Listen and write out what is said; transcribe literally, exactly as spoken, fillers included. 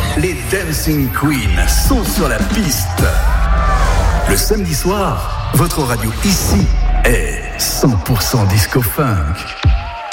Les Dancing Queens sont sur la piste. Le samedi soir, votre radio ici est cent pour cent disco funk.